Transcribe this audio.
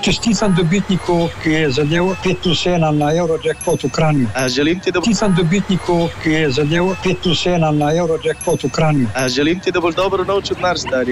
Čestitam dobitniku, ki je zadel 5+1 na Eurojackpot v Kranju. Čestitam dobitniku, ki je zadel 5+1 na Eurojackpot v Kranju. Želim ti, da boš dobro naučil denar, stari.